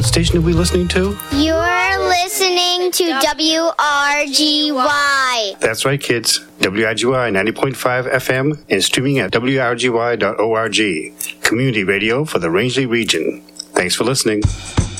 station are we listening to? You're listening to WRGY. That's right, kids. WRGY 90.5 FM and streaming at wrgy.org. Community radio for the Rangeley region. Thanks for listening.